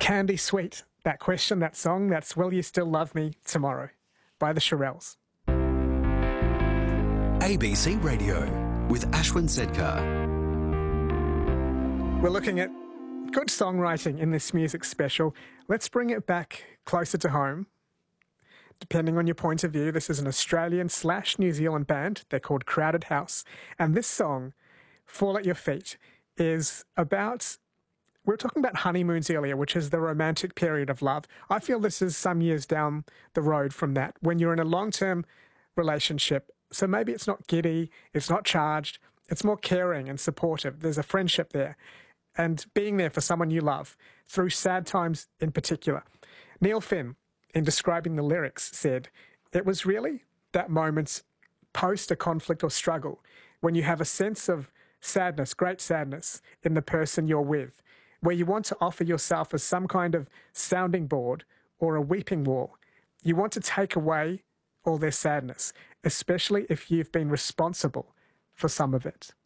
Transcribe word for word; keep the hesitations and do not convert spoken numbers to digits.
Candy Sweet, that question, that song, that's Will You Still Love Me Tomorrow by the Shirelles. A B C Radio with Ashwin Sedkar. We're looking at good songwriting in this music special. Let's bring it back closer to home. Depending on your point of view, this is an Australian slash New Zealand band. They're called Crowded House. And this song, Fall at Your Feet, is about... We were talking about honeymoons earlier, which is the romantic period of love. I feel this is some years down the road from that, when you're in a long-term relationship. So maybe it's not giddy, it's not charged, it's more caring and supportive. There's a friendship there. And being there for someone you love, through sad times in particular. Neil Finn, in describing the lyrics, said, "It was really that moment post a conflict or struggle when you have a sense of sadness, great sadness, in the person you're with, where you want to offer yourself as some kind of sounding board or a weeping wall. You want to take away all their sadness, especially if you've been responsible for some of it."